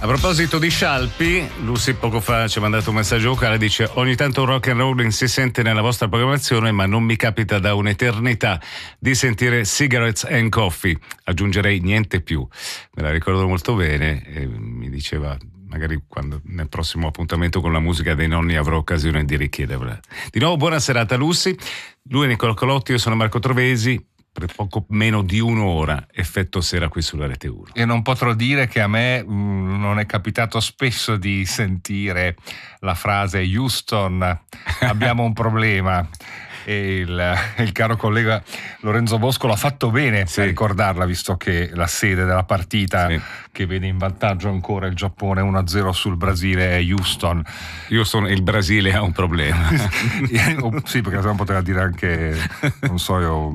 A proposito di scialpi, Lucy poco fa ci ha mandato un messaggio vocale, dice: ogni tanto un rock and roll si sente nella vostra programmazione, ma non mi capita da un'eternità di sentire Cigarettes and Coffee, aggiungerei niente più. Me la ricordo molto bene e mi diceva magari quando nel prossimo appuntamento con la musica dei nonni avrò occasione di richiederla. Di nuovo buona serata Lucy, lui è Nicola Colotti, io sono Marco Trovesi. Per poco meno di un'ora, effetto sera qui sulla Rete 1. E non potrò dire che a me non è capitato spesso di sentire la frase Houston, abbiamo un problema. E il caro collega Lorenzo Bosco l'ha fatto bene a ricordarla, visto che la sede della partita che vede in vantaggio ancora il Giappone 1-0 sul Brasile è Houston. Il Brasile ha un problema. Sì, perché se no poteva dire anche, non so io,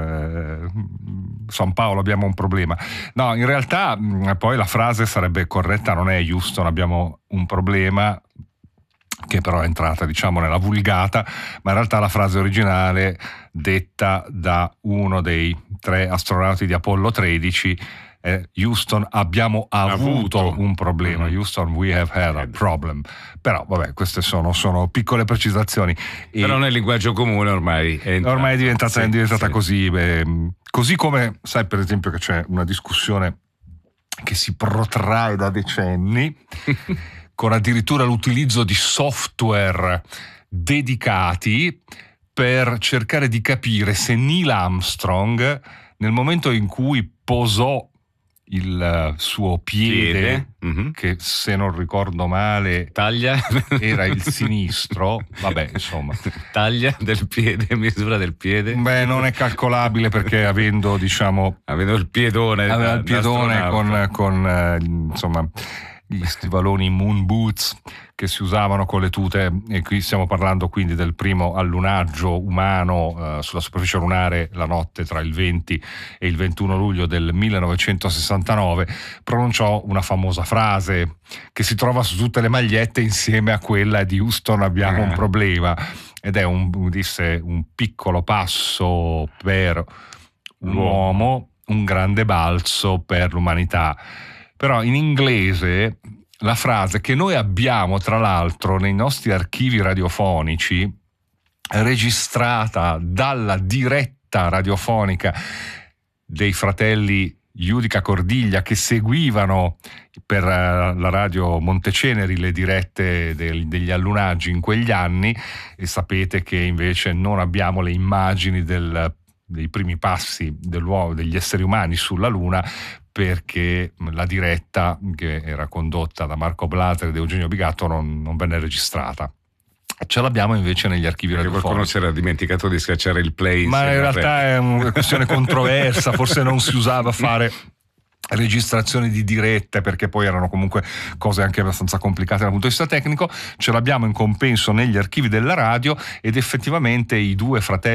San Paolo abbiamo un problema. No, in realtà poi la frase sarebbe corretta, non è Houston abbiamo un problema, che però è entrata diciamo nella vulgata, ma in realtà la frase originale detta da uno dei 3 astronauti di Apollo 13 è Houston abbiamo avuto un problema, Houston we have had a problem. Però vabbè, queste sono piccole precisazioni. Però nel linguaggio comune ormai è diventata così, così come sai per esempio che c'è una discussione che si protrae da decenni con addirittura l'utilizzo di software dedicati per cercare di capire se Neil Armstrong, nel momento in cui posò il suo piede che se non ricordo male taglia era il sinistro, vabbè insomma taglia del piede, misura del piede, beh non è calcolabile perché avendo il piedone, aveva il piedone con insomma gli stivaloni moon boots che si usavano con le tute, e qui stiamo parlando quindi del primo allunaggio umano sulla superficie lunare la notte tra il 20 e il 21 luglio del 1969, pronunciò una famosa frase che si trova su tutte le magliette insieme a quella di Houston abbiamo un problema, ed è disse un piccolo passo per l'uomo, un grande balzo per l'umanità. Però in inglese la frase, che noi abbiamo tra l'altro nei nostri archivi radiofonici, registrata dalla diretta radiofonica dei fratelli Judica Cordiglia, che seguivano per la radio Monteceneri le dirette degli allunaggi in quegli anni, e sapete che invece non abbiamo le immagini dei primi passi degli esseri umani sulla Luna, perché la diretta, che era condotta da Marco Blatter ed Eugenio Bigatto, non venne registrata. Ce l'abbiamo invece negli archivi radiofonici. Qualcuno si era dimenticato di schiacciare il play. Ma in realtà è una questione controversa, forse non si usava fare registrazioni di dirette perché poi erano comunque cose anche abbastanza complicate dal punto di vista tecnico. Ce l'abbiamo in compenso negli archivi della radio, ed effettivamente i 2 fratelli